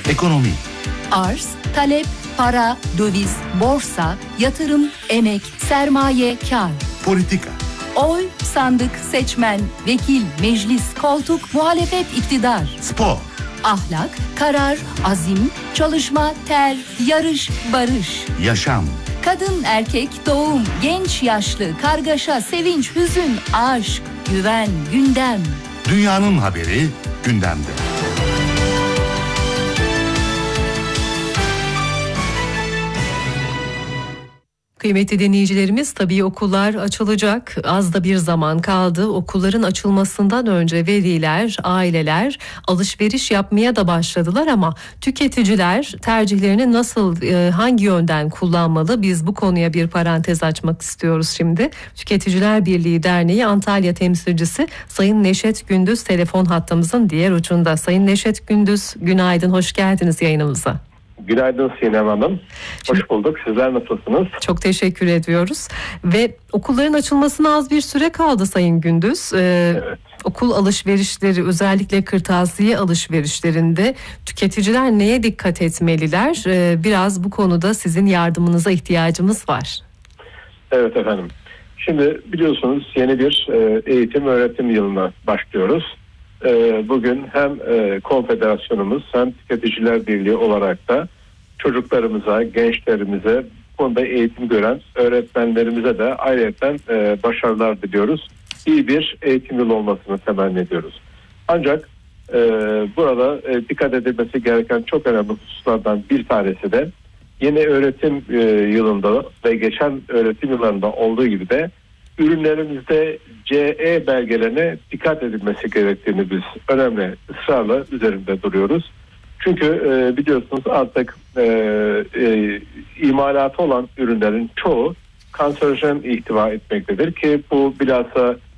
Ekonomi. Arz, talep, para, döviz, borsa, yatırım, emek, sermaye, kar. Politika. Oy, sandık, seçmen, vekil, meclis, koltuk, muhalefet, iktidar. Spor. Ahlak, karar, azim, çalışma, ter, yarış, barış. Yaşam. Kadın, erkek, doğum, genç, yaşlı, kargaşa, sevinç, hüzün, aşk, güven, gündem. Dünyanın haberi gündemde. Kıymetli dinleyicilerimiz, tabii okullar açılacak. Az da bir zaman kaldı. Okulların açılmasından önce veliler, aileler alışveriş yapmaya da başladılar ama tüketiciler tercihlerini nasıl, hangi yönden kullanmalı? Biz bu konuya bir parantez açmak istiyoruz şimdi. Tüketiciler Birliği Derneği Antalya temsilcisi Sayın Neşet Gündüz telefon hattımızın diğer ucunda. Sayın Neşet Gündüz, günaydın, hoş geldiniz yayınımıza. Günaydın Sinem Hanım. Hoş bulduk. Sizler nasılsınız? Çok teşekkür ediyoruz. Ve okulların açılmasına az bir süre kaldı Sayın Gündüz. Evet. Okul alışverişleri, özellikle kırtasiye alışverişlerinde tüketiciler neye dikkat etmeliler? Biraz bu konuda sizin yardımınıza ihtiyacımız var. Evet efendim. Şimdi biliyorsunuz yeni bir eğitim öğretim yılına başlıyoruz. Bugün hem konfederasyonumuz hem Tüketiciler Birliği olarak da çocuklarımıza, gençlerimize, bu konuda eğitim gören öğretmenlerimize de ayrıca başarılar diliyoruz. İyi bir eğitim yılı olmasını temenni ediyoruz. Ancak burada dikkat edilmesi gereken çok önemli hususlardan bir tanesi de yeni öğretim yılında ve geçen öğretim yıllarında olduğu gibi de ürünlerimizde CE belgelerine dikkat edilmesi gerektiğini biz önemli ısrarla üzerinde duruyoruz. Çünkü biliyorsunuz artık imalatı olan ürünlerin çoğu kanserojen ihtiva etmektedir ki bu bilhassa